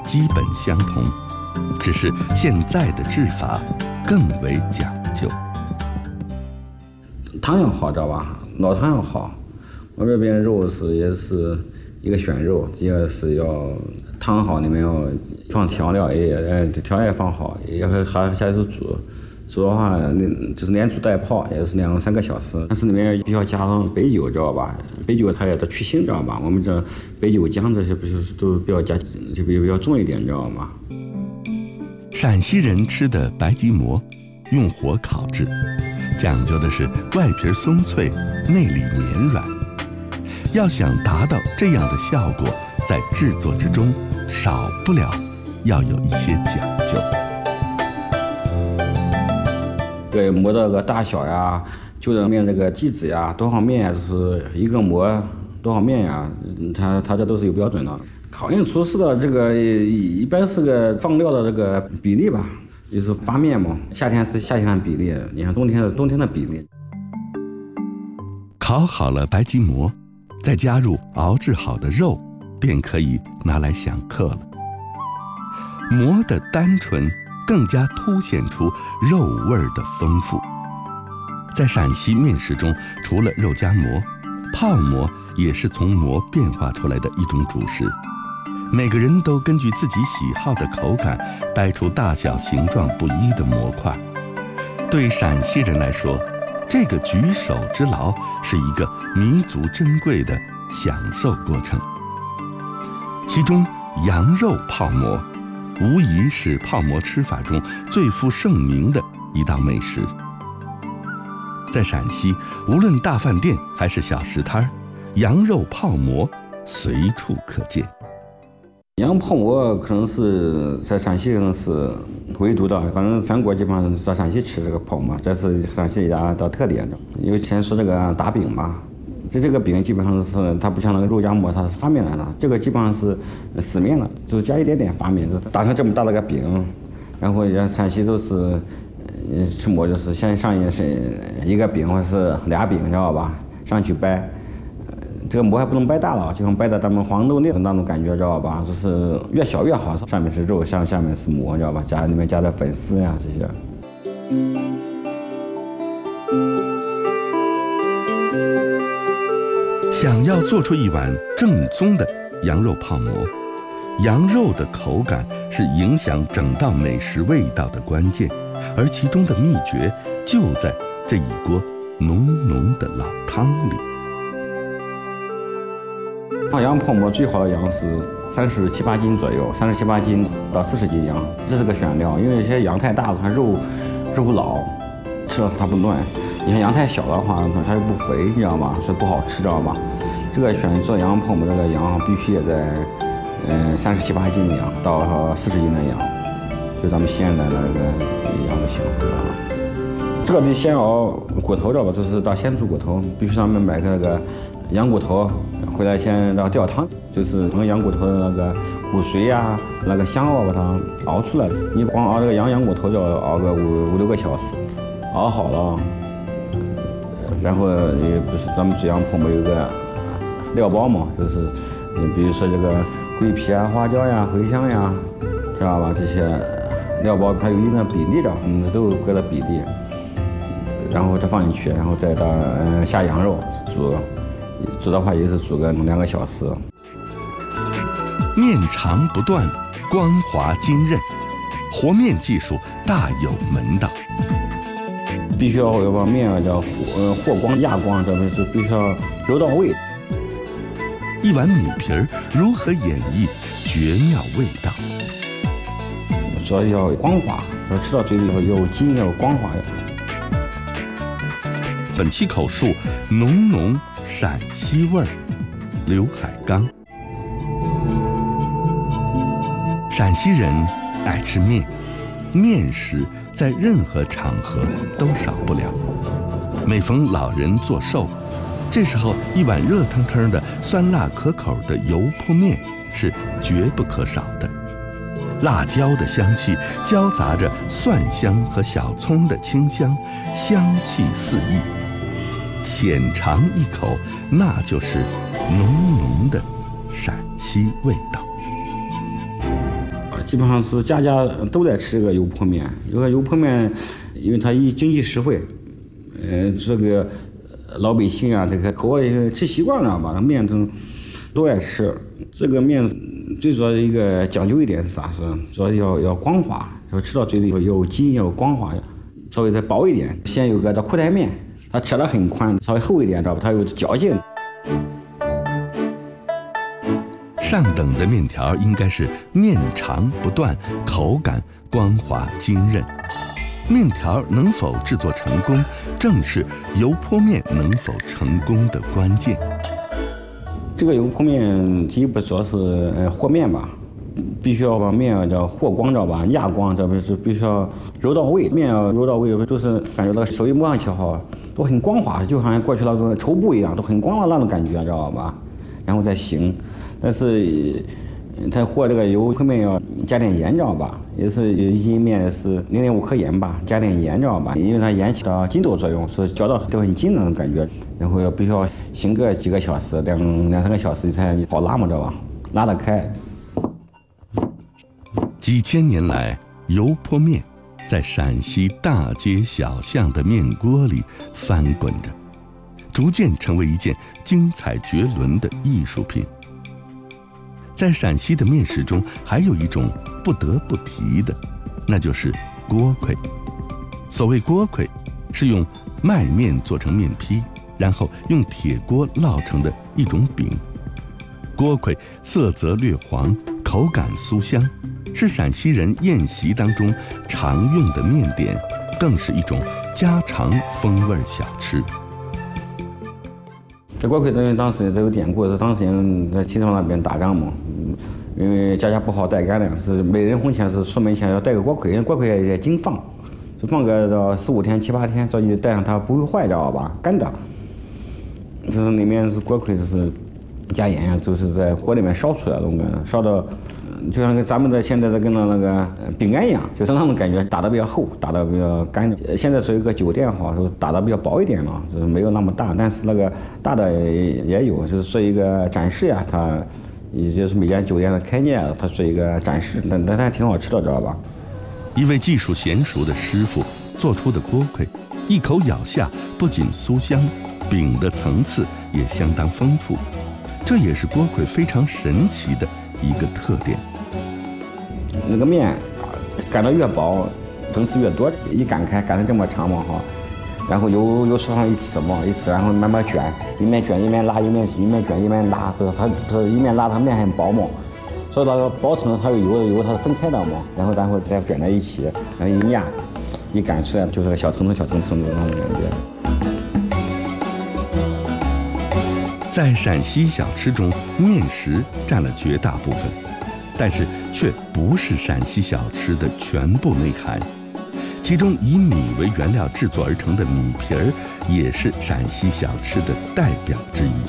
基本相同，只是现在的制法更为讲究。 汤要好，知道吧？老汤要好。我这边肉也是一个选肉，一个是要汤好，里面要放调料，调料也放好，还下去煮的话，就是连煮带泡，也是2-3个小时。但是里面必须要加上白酒，知道吧？白酒它也得去腥，知道吧？我们这白酒姜这些不是都比较加，就比较重一点，知道吗？ 陕西人吃的白吉馍，用火烤制，讲究的是外皮松脆，内里绵软。要想达到这样的效果，在制作之中少不了要有一些讲究。 对馍的个大小呀，就着面这个剂子呀，多少面就是一个馍多少面呀，它这都是有标准的。考验厨师的这个一般是个放料的这个比例吧，就是发面嘛，夏天是夏天的比例，你看冬天是冬天的比例。 烤好了白吉馍，再加入熬制好的肉，便可以拿来享客了。馍的单纯更加凸显出肉味儿的丰富。在陕西面食中，除了肉夹馍，泡馍也是从馍变化出来的一种主食。每个人都根据自己喜好的口感，掰出大小形状不一的馍块。对陕西人来说，这个举手之劳是一个弥足珍贵的享受过程。其中羊肉泡馍无疑是泡馍吃法中最负盛名的一道美食。在陕西，无论大饭店还是小食摊，羊肉泡馍随处可见。 羊泡馍可能是在陕西可能是唯独的，反正全国基本上在陕西吃这个泡馍，这是陕西一家的特点。因为先说这个打饼嘛，这个饼基本上是它不像那个肉夹馍，它是发面来的，这个基本上是死面的，就加一点点发面，就打成这么大的个饼。然后像陕西都是吃馍就是先上一个饼或者是俩饼，知道吧？上去掰。这个馍还不能掰大了，就像掰的咱们黄豆粒的那种感觉，知道吧？就是越小越好，上面是肉，下面是馍，知道吧？里面加点粉丝呀这些。 想要做出一碗正宗的羊肉泡馍，羊肉的口感是影响整道美食味道的关键，而其中的秘诀就在这一锅浓浓的老汤里。 放羊泡馍最好的羊是37、8斤左右，37、8斤到40斤羊，这是个选料。因为有些羊太大了，它肉老，吃了它不嫩；你看羊太小的话，它又不肥，你知道吗？所以不好吃，知道吗？这个做羊泡馍这个羊必须也在37、8斤的羊到40斤的羊，就咱们西安的那个羊就行，是吧？这个得先熬骨头，知道吧？就是到先煮骨头，必须上面买个那个羊骨头。回来先让吊汤，就是从羊骨头的那个骨髓呀、那个香把它熬出来。你光熬这个羊骨头就要熬个5、6个小时，熬好了，然后不是咱们这羊泡馍有个料包嘛，就是比如说这个桂皮啊、花椒呀、茴香呀，知道吧？这些料包它有一定的比例的，都有各的比例，然后再放进去，然后再下羊肉煮的话也是煮个2个小时。 面长不断，光滑筋韧，和面技术大有门道。 必须要把面叫和光压光，这是必须要揉到位。 一碗米皮儿如何演绎绝妙味道？ 主要要光滑，要吃到嘴里头有筋，要光滑。 本期口述浓浓陕西味儿，刘海刚。陕西人爱吃面，面食在任何场合都少不了。每逢老人做寿，这时候一碗热腾腾的酸辣可口的油泼面是绝不可少的。辣椒的香气交杂着蒜香和小葱的清香，香气四溢。浅尝一口，那就是浓浓的陕西味道。 基本上是家家都在吃这个油泼面。这个油泼面，因为它经济实惠，这个老百姓啊，这个口味吃习惯了吧，那面都爱吃。这个面最主要的一个讲究一点是啥？是主要要光滑，要吃到嘴里有筋，要光滑，稍微再薄一点。先有个叫裤带面，它切得很宽，稍微厚一点，知道吧？它有嚼劲。 上等的面条应该是面长不断，口感光滑筋韧。面条能否制作成功，正是油泼面能否成功的关键。 这个油泼面第一步主要是和面吧，必须要把面叫和光，知道吧？压光，这不是必须要揉到位，面要揉到位，就是感觉到手一摸上去好，都很光滑，就好像过去那种绸布一样，都很光滑那种感觉，知道吧？然后再醒，但是在和这个油泼面要加点盐，知道吧？也是一面是0.5克盐吧，加点盐，知道吧？因为它盐起到筋斗作用，所以嚼到都很筋那种感觉。然后必须要醒个几个小时，两三个小时才好拉嘛，知道吧？拉得开。 几千年来，油泼面在陕西大街小巷的面锅里翻滚着，逐渐成为一件精彩绝伦的艺术品。在陕西的面食中，还有一种不得不提的，那就是锅盔。所谓锅盔，是用麦面做成面坯，然后用铁锅烙成的一种饼。锅盔色泽略黄，口感酥香，是陕西人宴席当中常用的面点，更是一种家常风味小吃。 这锅盔当时这有典故，是当时人在齐昌那边打仗嘛，因为家家不好带干粮，是每人婚前是出门前要带个锅盔，因为锅盔也经放，就放个4、5天、7、8天，只要你带上它不会坏，知道吧？干的。就是里面是锅盔，就是加盐呀，就是在锅里面烧出来的，烧到就像咱们的现在的跟那个饼干一样，就是那种感觉，打得比较厚，打得比较干。现在是一个酒店哈，就打得比较薄一点了，就是没有那么大，但是那个大的也有，就是做一个展示呀，它也就是每家酒店的开业，它是一个展示，但还挺好吃的，知道吧？ 一位技术娴熟的师傅做出的锅盔，一口咬下不仅酥香，饼的层次也相当丰富，这也是锅盔非常神奇的一个特点。 那个面擀得越薄，层次越多，一擀开，擀得这么长嘛哈，然后由手上一吃嘛，一吃，然后慢慢卷，一面卷一面拉，一面卷一面拉，它不是一面拉，它面很薄嘛，所以它薄层它有油它是分开的嘛，然后再卷在一起，然后一压，一擀出来就是个小层层的那种感觉。 在陕西小吃中，面食占了绝大部分，但是却不是陕西小吃的全部内涵。其中以米为原料制作而成的米皮儿，也是陕西小吃的代表之一。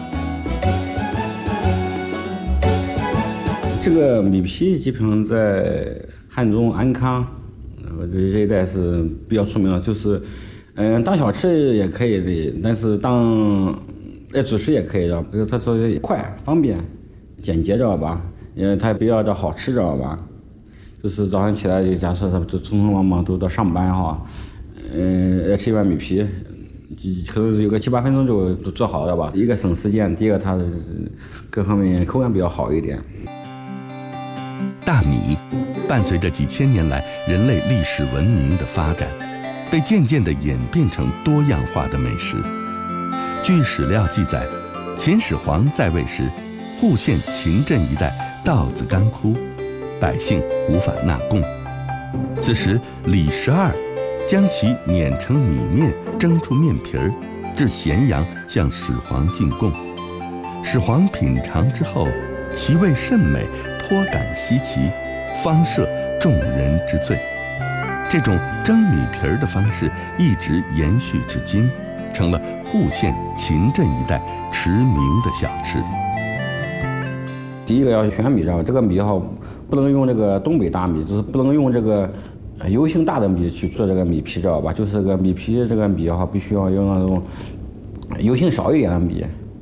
这个米皮基本上在汉中、安康，这一带是比较出名的，就是当小吃也可以的，但是当主食也可以的，它说快、方便、简洁，知道吧？因为它比较的好吃，知道吧？就是早上起来就假设他就匆匆忙忙都到上班哈，吃一碗米皮，可能有个7、8分钟就都做好了吧。一个省时间，第二个它各方面口感比较好一点。 大米伴随着几千年来人类历史文明的发展，被渐渐地演变成多样化的美食。据史料记载，秦始皇在位时，户县秦镇一带稻子干枯，百姓无法纳贡。此时李12将其碾成米面，蒸出面皮儿，至咸阳向始皇进贡。始皇品尝之后，其味甚美，颇感稀奇，方赦众人之罪。这种蒸米皮儿的方式一直延续至今，成了户县秦镇一带驰名的小吃。 第一个要选米，知道吧？这个米哈不能用这个东北大米，就是不能用这个油性大的米去做这个米皮，知道吧？就是这个米皮这个米哈必须要用那种油性少一点的米，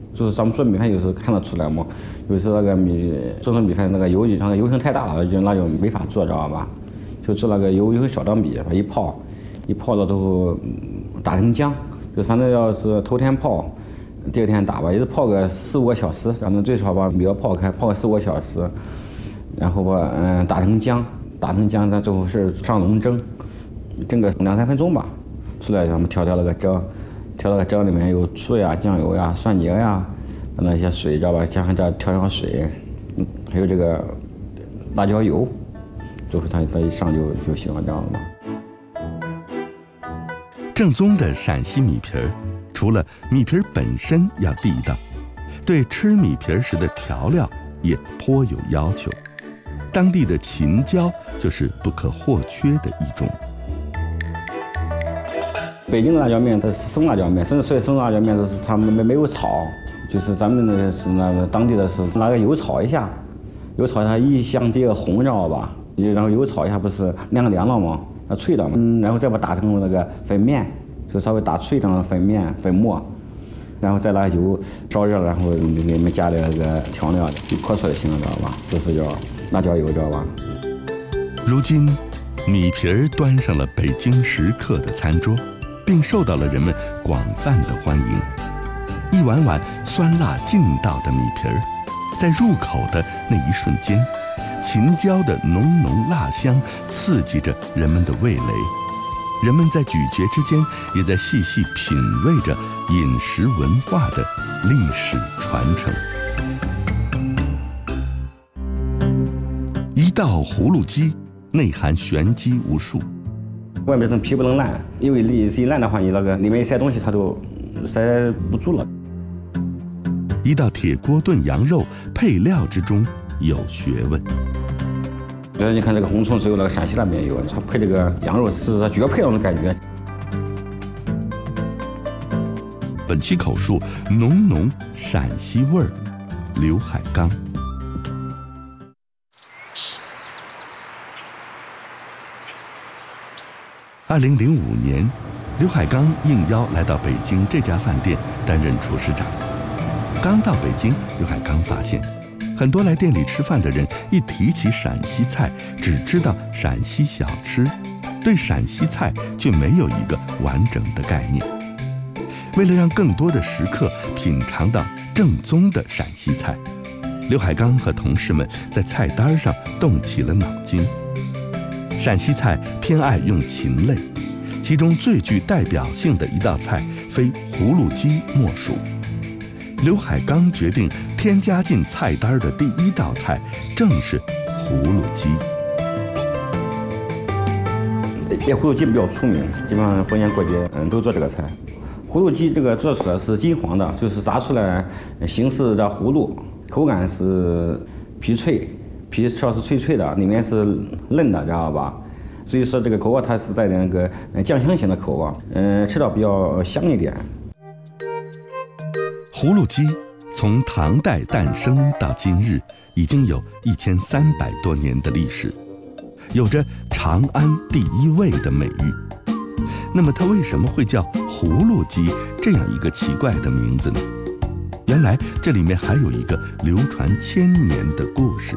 就是咱们做米饭有时候看得出来嘛，有时候那个做成米饭那个油性太大了，那就没法做，知道吧？就做那个油少的米，一泡了之后打成浆，就反正要是头天泡，第二天打吧，也是泡个4、5个小时，反正最少把米要泡个4、5个小时，然后把打成浆，咱最后是上笼蒸个2、3分钟吧，出来咱们调那个蒸里面有醋呀、酱油呀、蒜泥呀，那些水知道吧？加上这调上水，还有这个辣椒油，最后它一上就行了，知道吗？ 正宗的陕西米皮儿，除了米皮儿本身要地道，对吃米皮儿时的调料也颇有要求。当地的秦椒就是不可或缺的一种。 北京的辣椒面它是生辣椒面，所以生辣椒面都是它没有炒，就是咱们那是那当地的是拿个油炒一下，它一香第二红，知道吧？然后油炒一下不是凉了吗？脆的嘛，然后再把它打成那个粉面，就稍微打脆成粉末，然后再拿油烧热了，然后里面加那个调料就泼出来行了，知道吧？这是叫辣椒油，知道吧？ 如今，米皮儿端上了北京食客的餐桌，并受到了人们广泛的欢迎。一碗碗酸辣劲道的米皮儿，在入口的那一瞬间，秦椒的浓浓辣香刺激着人们的味蕾，人们在咀嚼之间，也在细细品味着饮食文化的历史传承。一道葫芦鸡，内含玄机无数。 外面这皮不能烂，因为一烂的话，你那个里面一塞东西它都塞不住了。 一道铁锅炖羊肉，配料之中有学问。 你看这个红葱，只有那个陕西那边有，它配这个羊肉是它绝配那种感觉。 本期口述浓陕西味儿，刘海刚。2005年，刘海刚应邀来到北京这家饭店担任厨师长。刚到北京，刘海刚发现，很多来店里吃饭的人一提起陕西菜，只知道陕西小吃，对陕西菜却没有一个完整的概念。为了让更多的食客品尝到正宗的陕西菜，刘海刚和同事们在菜单上动起了脑筋。陕西菜偏爱用禽类，其中最具代表性的一道菜非葫芦鸡莫属。刘海刚决定添加进菜单的第一道菜正是葫芦鸡。 葫芦鸡比较出名，基本上逢年过节都做这个菜。葫芦鸡这个做出来是金黄的，就是炸出来形似这葫芦，口感是皮脆。皮吃到是脆的，里面是嫩的，知道吧？所以说这个口味它是带点那个酱香型的口味，吃到比较香一点。 葫芦鸡从唐代诞生到今日，已经有1300多年的历史，有着长安第一味的美誉。那么它为什么会叫葫芦鸡这样一个奇怪的名字呢？原来这里面还有一个流传1000年的故事。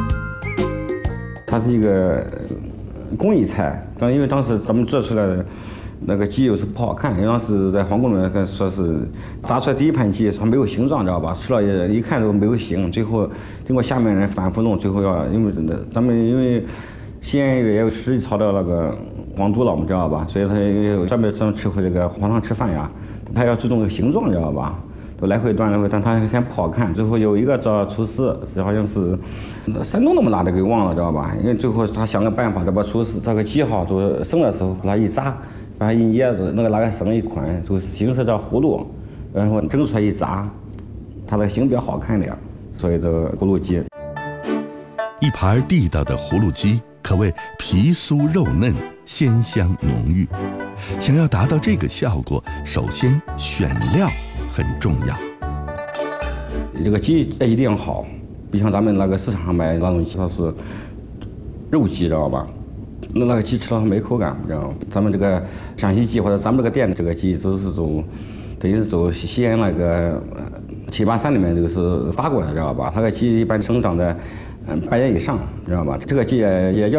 它是一个工艺菜，但因为当时咱们做出来的那个鸡有时不好看，因为当时在皇宫里面说是炸出来第一盘鸡它没有形状，知道吧？吃了也一看都没有形，最后经过下面人反复弄，最后要因为西安也有实际炒的那个皇都了，我们知道吧？所以他专门吃回这个皇上吃饭呀，他要注重这个形状，知道吧？都来回端，他先不好看。最后有一个找厨师，好像是山东那么大的给忘了，知道吧？因为最后他想个办法，这把厨师这个鸡好都生的时候把它一扎，把它一捏着，那个拿个绳一捆，就形似这葫芦，然后蒸出来一炸，它的形比较好看点，所以这个葫芦鸡。 一盘地道的葫芦鸡可谓皮酥肉嫩，鲜香浓郁。想要达到这个效果，首先选料很重要。 这个鸡一定要好，比像咱们那个市场上买那种鸡，它是肉鸡，知道吧？那个鸡吃了它没口感，知道吗？咱们这个陕西鸡或者咱们这个店的这个鸡都是走，等于是走西安那个 783里面这个是发过的，知道吧？它的鸡一般生长在半年以上，知道吧？这个鸡也叫